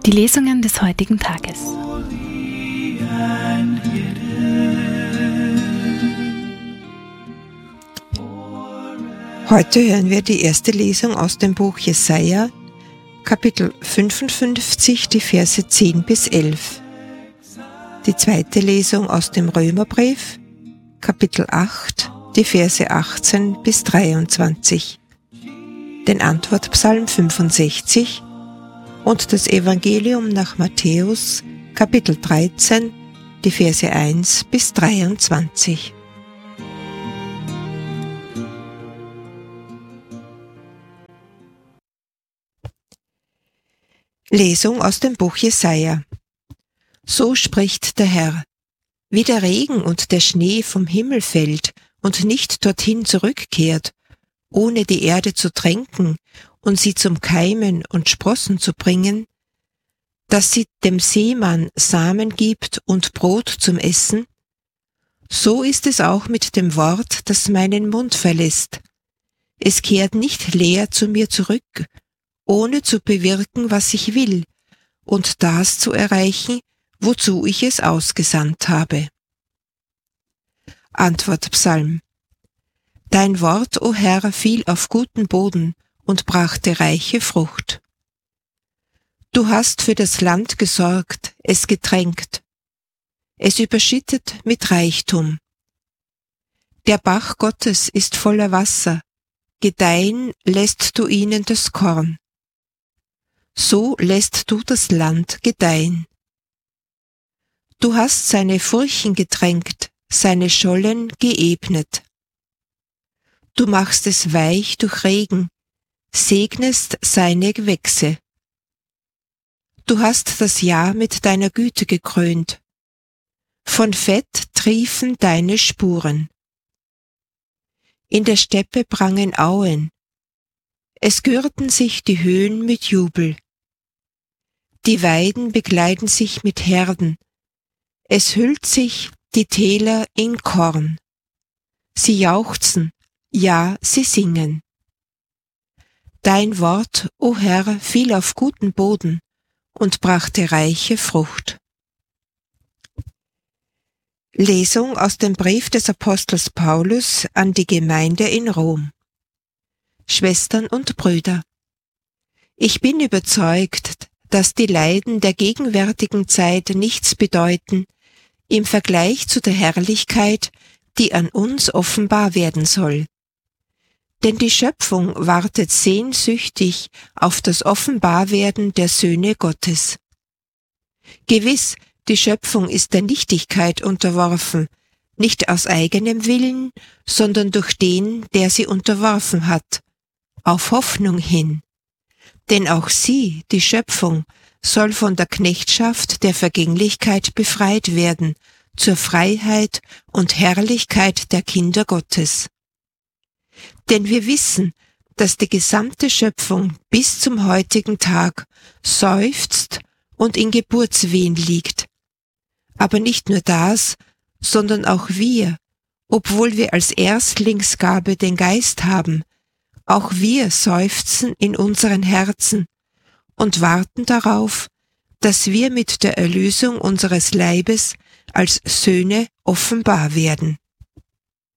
Die Lesungen des heutigen Tages. Heute hören wir die erste Lesung aus dem Buch Jesaja, Kapitel 55, die Verse 10 bis 11. Die zweite Lesung aus dem Römerbrief, Kapitel 8, die Verse 18 bis 23. Den Antwortpsalm 65 und das Evangelium nach Matthäus, Kapitel 13, die Verse 1 bis 23. Lesung aus dem Buch Jesaja. So spricht der Herr: Wie der Regen und der Schnee vom Himmel fällt und nicht dorthin zurückkehrt, ohne die Erde zu tränken und sie zum Keimen und Sprossen zu bringen, dass sie dem Seemann Samen gibt und Brot zum Essen, so ist es auch mit dem Wort, das meinen Mund verlässt. Es kehrt nicht leer zu mir zurück, ohne zu bewirken, was ich will, und das zu erreichen, wozu ich es ausgesandt habe. Antwortpsalm. Dein Wort, o Herr, fiel auf guten Boden und brachte reiche Frucht. Du hast für das Land gesorgt, es getränkt. Es überschüttet mit Reichtum. Der Bach Gottes ist voller Wasser, gedeihen lässt du ihnen das Korn. So lässt du das Land gedeihen. Du hast seine Furchen getränkt, seine Schollen geebnet. Du machst es weich durch Regen, segnest seine Gewächse. Du hast das Jahr mit deiner Güte gekrönt. Von Fett triefen deine Spuren. In der Steppe prangen Auen. Es gürten sich die Höhen mit Jubel. Die Weiden bekleiden sich mit Herden. Es hüllt sich die Täler in Korn. Sie jauchzen, ja, sie singen. Dein Wort, o Herr, fiel auf guten Boden und brachte reiche Frucht. Lesung aus dem Brief des Apostels Paulus an die Gemeinde in Rom. Schwestern und Brüder, ich bin überzeugt, dass die Leiden der gegenwärtigen Zeit nichts bedeuten im Vergleich zu der Herrlichkeit, die an uns offenbar werden soll. Denn die Schöpfung wartet sehnsüchtig auf das Offenbarwerden der Söhne Gottes. Gewiss, die Schöpfung ist der Nichtigkeit unterworfen, nicht aus eigenem Willen, sondern durch den, der sie unterworfen hat, auf Hoffnung hin. Denn auch sie, die Schöpfung, soll von der Knechtschaft der Vergänglichkeit befreit werden, zur Freiheit und Herrlichkeit der Kinder Gottes. Denn wir wissen, dass die gesamte Schöpfung bis zum heutigen Tag seufzt und in Geburtswehen liegt. Aber nicht nur das, sondern auch wir, obwohl wir als Erstlingsgabe den Geist haben, auch wir seufzen in unseren Herzen und warten darauf, dass wir mit der Erlösung unseres Leibes als Söhne offenbar werden.